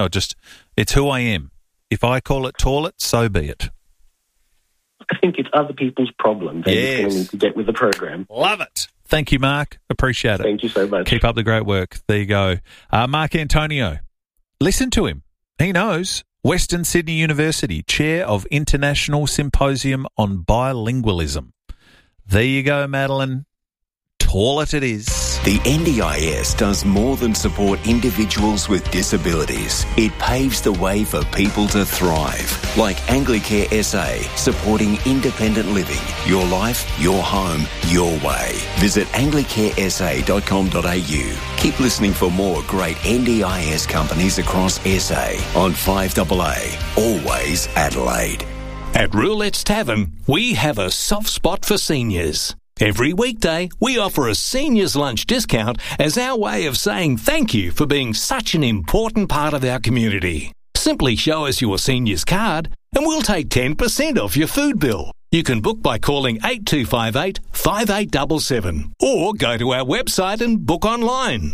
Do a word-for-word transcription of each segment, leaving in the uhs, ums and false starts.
I just, it's who I am. If I call it toilet, so be it. I think it's other people's problems. They're Yes. just going to need to get with the program. Love it. Thank you, Mark. Appreciate it. Thank you so much. Keep up the great work. There you go. Uh, Mark Antonio. Listen to him. He knows. Western Sydney University, Chair of International Symposium on Bilingualism. There you go, Madeline. Toilet it is. The N D I S does more than support individuals with disabilities. It paves the way for people to thrive. Like Anglicare S A, supporting independent living. Your life, your home, your way. Visit anglicare s a dot com dot a u. Keep listening for more great N D I S companies across S A on five A A. Always Adelaide. At Roulette's Tavern, we have a soft spot for seniors. Every weekday, we offer a seniors lunch discount as our way of saying thank you for being such an important part of our community. Simply show us your seniors card and we'll take ten percent off your food bill. You can book by calling eight two five eight, five eight seven seven or go to our website and book online.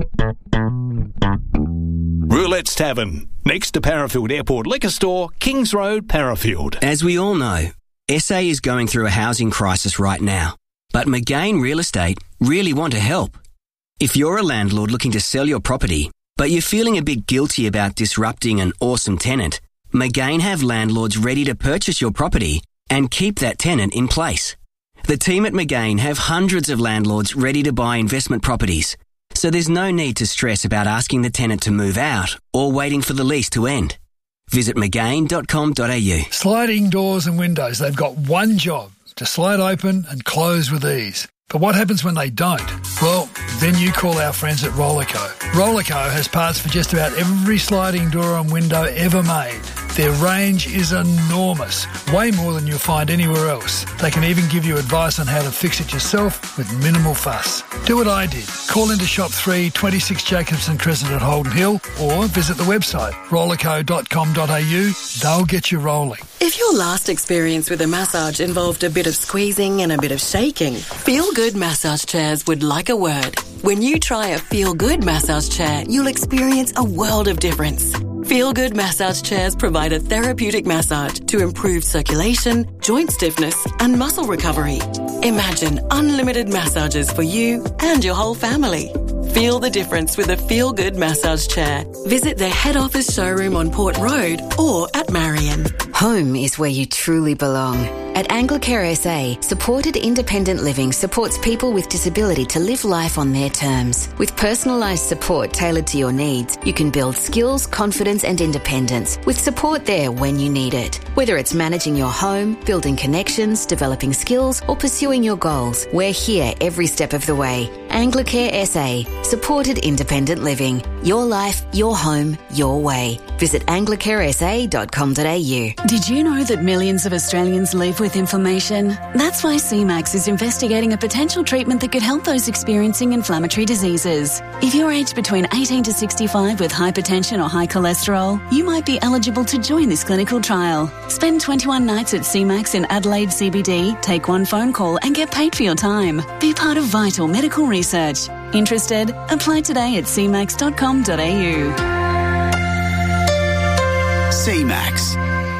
Roulette's Tavern, next to Parafield Airport Liquor Store, Kings Road, Parafield. As we all know, S A is going through a housing crisis right now. But McGain Real Estate really want to help. If you're a landlord looking to sell your property, but you're feeling a bit guilty about disrupting an awesome tenant, McGain have landlords ready to purchase your property and keep that tenant in place. The team at McGain have hundreds of landlords ready to buy investment properties, so there's no need to stress about asking the tenant to move out or waiting for the lease to end. Visit mcgain dot com dot a u. Sliding doors and windows, they've got one job: to slide open and close with ease. But what happens when they don't? Well, then you call our friends at Rollerco. Rollerco has parts for just about every sliding door and window ever made. Their range is enormous, way more than you'll find anywhere else. They can even give you advice on how to fix it yourself with minimal fuss. Do what I did. Call into Shop three, twenty-six Jacobson Crescent at Holden Hill or visit the website rollerco dot com dot a u. They'll get you rolling. If your last experience with a massage involved a bit of squeezing and a bit of shaking, Feel Good Massage Chairs would like a word. When you try a Feel Good massage chair, you'll experience a world of difference. Feel Good Massage Chairs provide a therapeutic massage to improve circulation, joint stiffness and muscle recovery. Imagine unlimited massages for you and your whole family. Feel the difference with a Feel Good massage chair. Visit their head office showroom on Port Road or at Marion. Home is where you truly belong. At Anglicare S A, supported independent living supports people with disability to live life on their terms. With personalised support tailored to your needs, you can build skills, confidence and independence with support there when you need it. Whether it's managing your home, building connections, developing skills or pursuing your goals, we're here every step of the way. Anglicare S A, supported independent living. Your life, your home, your way. Visit anglicare s a dot com dot a u. Did you know that millions of Australians live with inflammation? That's why C MAX is investigating a potential treatment that could help those experiencing inflammatory diseases. If you're aged between eighteen to sixty-five with hypertension or high cholesterol, you might be eligible to join this clinical trial. Spend twenty-one nights at C MAX in Adelaide C B D, take one phone call and get paid for your time. Be part of vital medical research. Interested? Apply today at c max dot com dot a u. C MAX.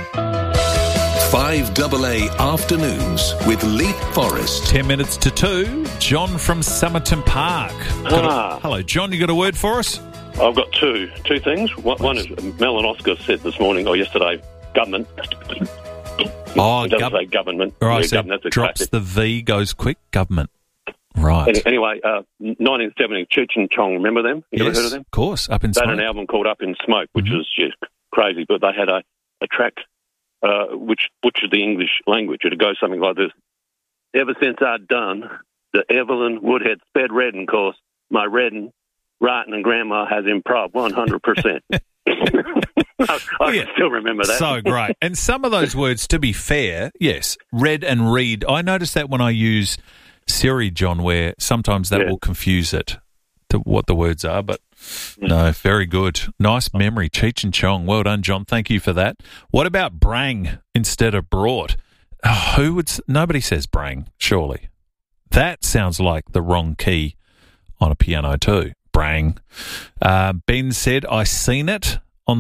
five A A Afternoons with Leith Forrest. Ten minutes to two. John from Somerton Park. Got Ah. a, hello, John. You got a word for us? I've got two two things. One, one is Mel and Oscar said this morning or yesterday, government. Oh, It doesn't gov- say government. All right, Yeah, so government, that's a drops classic. the V, goes quick. Government. Right. Any- Anyway, uh, nineteen seventy, Cheech and Chong, remember them? You yes, ever heard of them? of course. Up in They had smoke. an album called Up in Smoke, which Mhm. was just crazy, but they had a, a track uh, which butchered the English language. It goes something like this. Ever since I'd done the Evelyn Woodhead sped redding course, my redding, writing and grammar has improved one hundred percent. I, I Yeah. can still remember that. So great. And some of those words, to be fair, yes, read and read. I notice that when I use Siri, John, where sometimes that Yeah. will confuse it to what the words are. But no, very good. Nice memory. Cheech and Chong. Well done, John. Thank you for that. What about brang instead of brought? Oh, who would? s- Nobody says brang, surely. That sounds like the wrong key on a piano too. Brang. Uh, Ben said, I seen it.